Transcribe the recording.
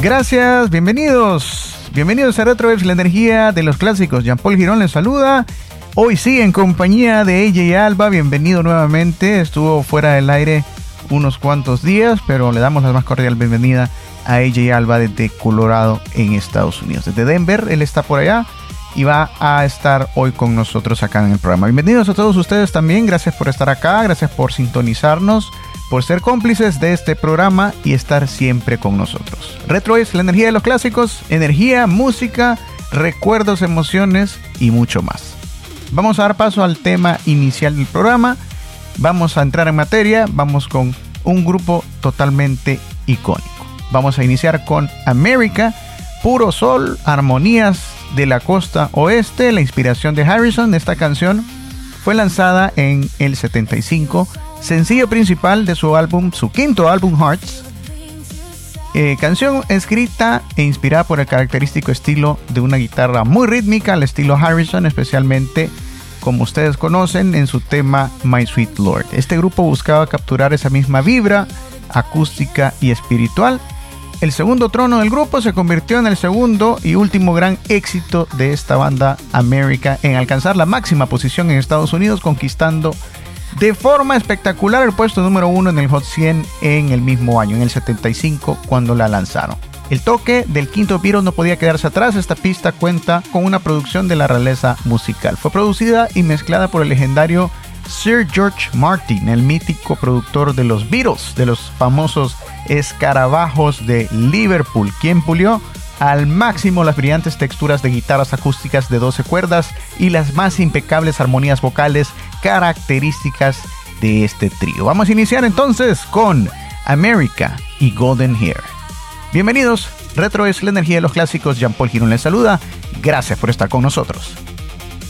Gracias, bienvenidos a Retrowaves, la energía de los clásicos. Jean-Paul Girón les saluda. Hoy sí, en compañía de AJ Alba, bienvenido nuevamente. Estuvo fuera del aire unos cuantos días, pero le damos la más cordial bienvenida a AJ Alba desde Colorado, en Estados Unidos. Desde Denver, él está por allá y va a estar hoy con nosotros acá en el programa. Bienvenidos a todos ustedes también, gracias por estar acá, gracias por sintonizarnos, por ser cómplices de este programa y estar siempre con nosotros. Retrowaves, la energía de los clásicos, energía, música, recuerdos, emociones y mucho más. Vamos a dar paso al tema inicial del programa. Vamos a entrar en materia. Vamos con un grupo totalmente icónico. Vamos a iniciar con America, puro sol, armonías de la costa oeste. La inspiración de Harrison. Esta canción fue lanzada en el 75, sencillo principal de su álbum, su quinto álbum, Hearts. Canción escrita e inspirada por el característico estilo de una guitarra muy rítmica al estilo Harrison, especialmente, como ustedes conocen, en su tema My Sweet Lord. Este grupo buscaba capturar esa misma vibra acústica y espiritual. El segundo trono del grupo se convirtió en el segundo y último gran éxito de esta banda America, en alcanzar la máxima posición en Estados Unidos, conquistando de forma espectacular el puesto número 1 en el Hot 100 en el mismo año, en el 75, cuando la lanzaron. El toque del quinto Beatle no podía quedarse atrás. Esta pista cuenta con una producción de la realeza musical. Fue producida y mezclada por el legendario Sir George Martin, el mítico productor de los Beatles, de los famosos escarabajos de Liverpool, quien pulió al máximo las brillantes texturas de guitarras acústicas de 12 cuerdas y las más impecables armonías vocales características de este trío. Vamos a iniciar entonces con America y Golden Hair. Bienvenidos, Retro es la energía de los clásicos. Jean-Paul Girón les saluda. Gracias por estar con nosotros.